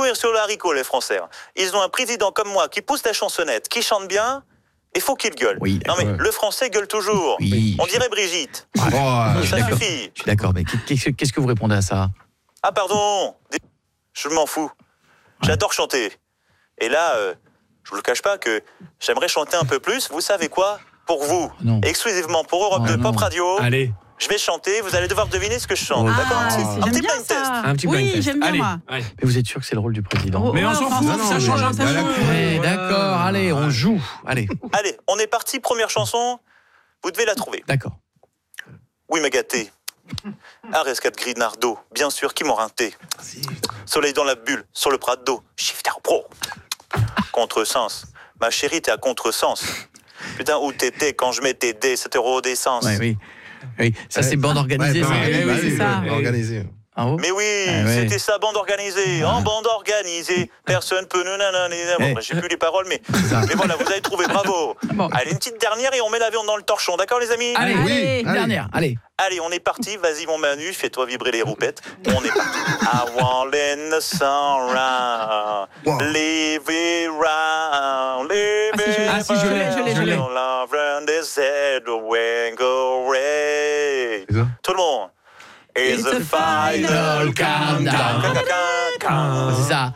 mourir sur le haricot, les Français. Ils ont un président comme moi qui pousse la chansonnette, qui chante bien. Il faut qu'il gueule. Oui, non mais le Français gueule toujours. Oui, on dirait Brigitte. Ça suffit. Je suis d'accord, mais qu'est-ce que vous répondez à ça? Ah pardon, je m'en fous. J'adore chanter. Et là, je vous le cache pas que j'aimerais chanter un peu plus. Vous savez quoi? Pour vous, exclusivement pour Europe 2 Pop Radio. Allez. Je vais chanter, vous allez devoir deviner ce que je chante, d'accord? Un petit blind test. Un petit blind test. Oui, j'aime bien moi. Mais vous êtes sûr que c'est le rôle du président? Mais on s'en fout, ça change un peu. Ouais, d'accord, allez, on joue. Allez, on est parti, première chanson, vous devez la trouver. d'accord. Oui, m'a gâté. Arescat Grinardo, bien sûr, qui m'aura un thé. Soleil dans la bulle, sur le Prado. Shifter Pro. Contresens. Ma chérie, t'es à contresens. Putain, où t'étais quand je mettais des 7 € d'essence? Oui. Ça, c'est bande organisée. c'est ça. Organisé. Mais oui, c'était ça, bande organisée. En bande organisée, personne peut nous nanana. Bon, j'ai plus les paroles, mais voilà, vous avez trouvé, bravo. Allez, une petite dernière et on met l'avion dans le torchon, d'accord les amis? Allez, dernière, allez. Allez, on est parti, vas-y mon Manu, fais-toi vibrer les roupettes. On est parti. I want in the sun round, live it round, live it je l'ai. love and they said the wind go away. Tout le monde. It's the final countdown. C'est ça.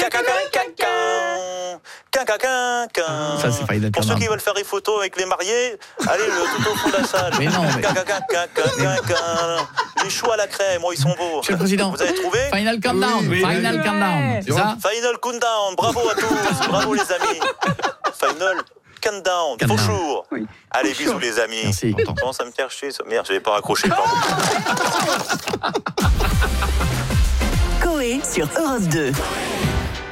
Ça, c'est Final Pour ceux Countdown. qui veulent faire des photos avec les mariés, allez tout au fond de la salle. Mais non, Les choux à la crème, ils sont beaux. Monsieur le Président. Vous avez trouvé? Final Countdown. Final Countdown. C'est ça? Final Countdown. Bravo à tous. Bravo les amis. Final Countdown. Bonjour. Allez, bisous les amis. Merci. Comment ça me fait chier ça? Merde, je vais pas raccrocher. Coé sur Europe 2.